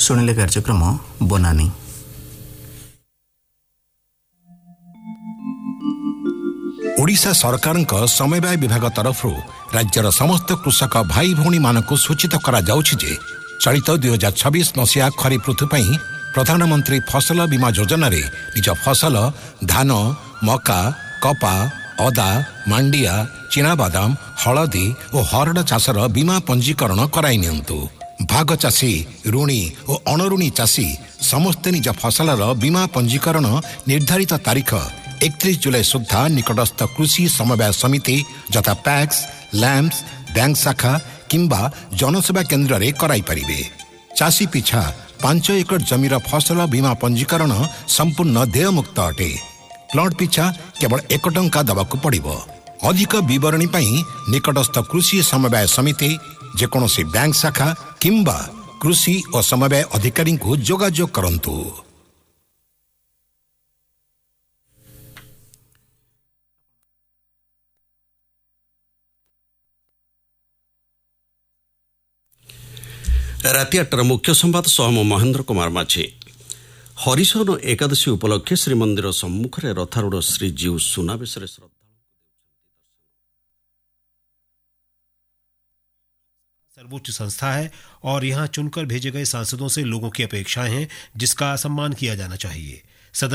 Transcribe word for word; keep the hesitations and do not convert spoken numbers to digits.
ଶୁଣିଲେ କାର୍ଯ୍ୟକ୍ରମ ବନାନୀ। ओडिशा सरकारक समवाय विभाग तरफ राज्यर समस्त कृषक भाई भौणी मानक सूचित करा जाउछि जे चलित दुई हजार छब्बीस मसीहा खरीफ ऋतु पई प्रधानमंत्री फसल बीमा योजना रे निज फसल धान मका कपा अदा मांडिया चिनाबादाम हलदी और हरड़ चाषर बीमा पंजीकरण कराई नियंतु। भाग चाषी ऋणी और अणऋणी चाषी समस्ते निज फसलर बीमा पंजीकरण निर्धारित तारीख एकतीस जुलाई सुधा निकटस्थ कृषि समवाय समिति जथा पैक्स लैम्प्स बैंक शाखा किंबा जनसेवा केन्द्र रे कराई परिबे। चाषी पिछा पांच एकड़ जमीर फसल बीमा पंजीकरण संपूर्ण देयमुक्त अटे। प्लॉट पिछा केवल एक टंका दबाकू पड़िबो। अधिक विवरणी पई निकटस्थ कृषि समवाय समिति जेकोसी बैंक शाखा किंबा कृषि और समवाय अधिकारी को जोगाजोग करंतु। राति आठटार मुख्य संवाद सह महेन्द्र कुमार माझी। हरिशयन एकादशी उपलक्षे श्रीमंदिर सम्मुख में रथारूढ़ श्रीजीव सुनावेश श्रद्धा सर्वोच्च संस्था है और यहाँ चुनकर भेजे गए सांसदों से लोगों की अपेक्षाएं हैं जिसका सम्मान किया जाना चाहिए।